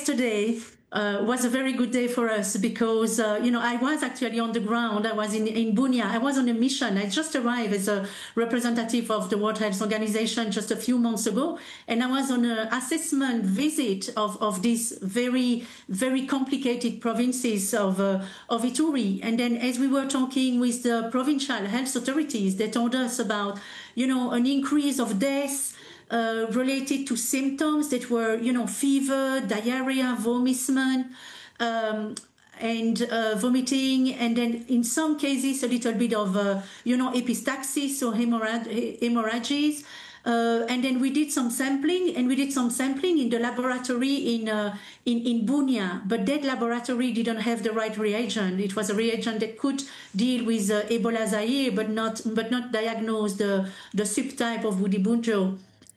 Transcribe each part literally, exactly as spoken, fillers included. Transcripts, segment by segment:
yesterday uh, was a very good day for us because, uh, you know, I was actually on the ground. I was in, in Bunia. I was on a mission. I just arrived as a representative of the World Health Organization just a few months ago. And I was on an assessment visit of, of these very, very complicated provinces of, uh, of Ituri. And then as we were talking with the provincial health authorities, they told us about, you know, an increase of deaths Uh, related to symptoms that were, you know, fever, diarrhea, vomissement, um, and uh, vomiting, and then in some cases a little bit of, uh, you know, epistaxis or hemorrhag- hemorrhages. Uh, and then we did some sampling, and we did some sampling in the laboratory in uh, in in Bunia, but that laboratory didn't have the right reagent. It was a reagent that could deal with uh, Ebola Zaire, but not but not diagnose the the subtype of Budibunjo.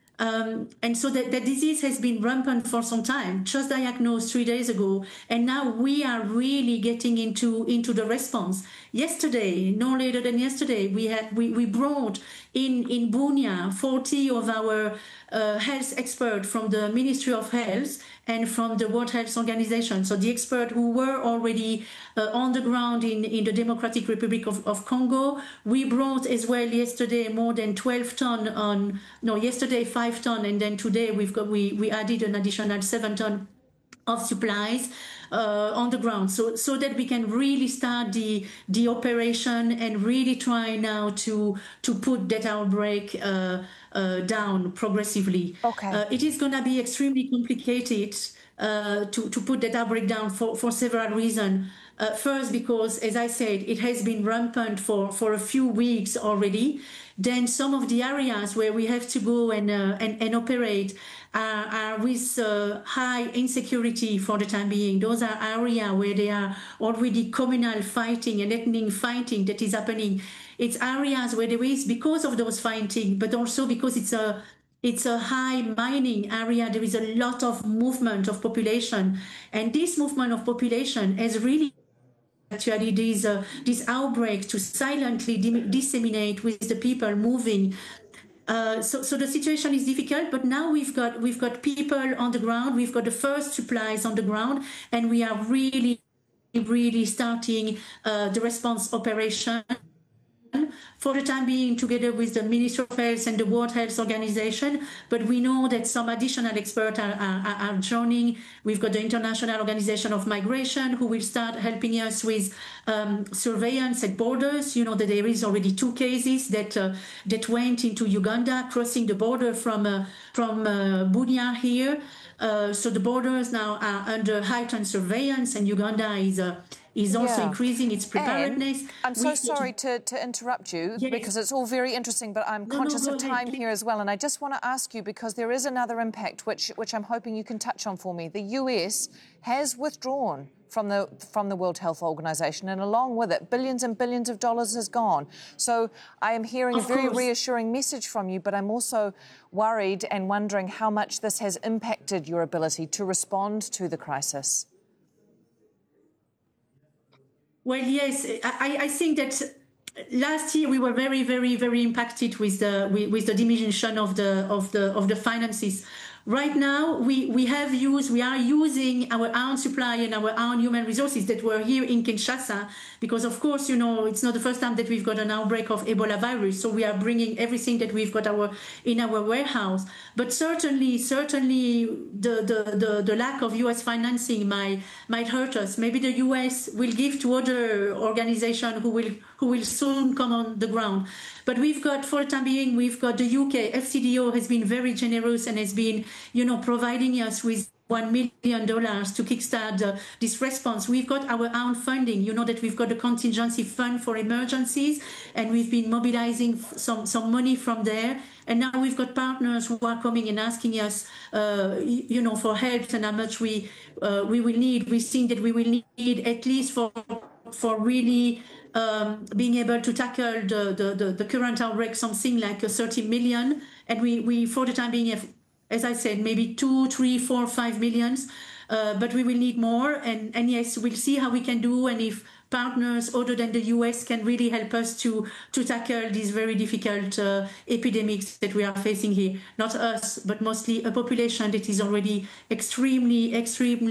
Um, and so that the disease has been rampant for some time, just diagnosed three days ago. And now we are really getting into, into the response. Yesterday, no later than yesterday, we had we, we brought in, in Bunia forty of our uh, health experts from the Ministry of Health and from the World Health Organization. So the experts who were already uh, on the ground in, in the Democratic Republic of, of Congo. We brought as well yesterday more than twelve ton on, no, yesterday five ton, and then today we've got, we, we added an additional seven ton of supplies uh, on the ground, so so that we can really start the the operation and really try now to to put that outbreak uh, uh, down progressively. Okay. Uh, it is going to be extremely complicated uh, to to put that outbreak down for for several reasons. Uh, first, because, as I said, it has been rampant for, for a few weeks already. Then some of the areas where we have to go and uh, and, and operate are, are with uh, high insecurity for the time being. Those are areas where there are already communal fighting and ethnic fighting that is happening. It's areas where there is, because of those fighting, but also because it's a It's a high mining area. There is a lot of movement of population. And this movement of population has really actually these, uh, this outbreak to silently disseminate with the people moving. Uh, so, so the situation is difficult, but now we've got, we've got people on the ground. We've got the first supplies on the ground, and we are really, really starting uh, the response operation. For the time being, together with the Ministry of Health and the World Health Organization, but we know that some additional experts are, are, are joining. We've got the International Organization of Migration, who will start helping us with um, surveillance at borders. You know that there is already two cases that uh, that went into Uganda, crossing the border from uh, from uh, Bunia here. Uh, so the borders now are under heightened surveillance, and Uganda is a uh, is also yeah. increasing its preparedness. Anne, I'm so we, sorry to, to interrupt you, yes. because it's all very interesting, but I'm no, conscious no, of time ahead, here as well. And I just want to ask you, because there is another impact, which, which I'm hoping you can touch on for me. The U S has withdrawn from the, from the World Health Organization, and along with it, billions and billions of dollars has gone. So I am hearing of a very course. reassuring message from you, but I'm also worried and wondering how much this has impacted your ability to respond to the crisis. Well, yes, I, I think that last year we were very, very, very impacted with the with, with the diminution of the of the of the finances. Right now, we, we have used, we are using our own supply and our own human resources that were here in Kinshasa, because of course, you know, it's not the first time that we've got an outbreak of Ebola virus. So we are bringing everything that we've got our in our warehouse. But certainly, certainly the, the, the, the lack of U S financing might, might hurt us. Maybe the U S will give to other organizations who will, who will soon come on the ground. But we've got, for the time being, we've got the U K. F C D O has been very generous and has been, you know, providing us with one million dollars to kickstart uh, this response. We've got our own funding. You know that we've got a contingency fund for emergencies, and we've been mobilizing some, some money from there. And now we've got partners who are coming and asking us, uh, you know, for help and how much we uh, we will need. We think that we will need at least for for really um, being able to tackle the, the, the, the current outbreak, something like a thirty million. And we, we, for the time being, have, as I said, maybe two, three, four, five millions. Uh, but we will need more. And, and yes, we'll see how we can do, and if partners other than the U S can really help us to, to tackle these very difficult uh, epidemics that we are facing here. Not us, but mostly a population that is already extremely, extremely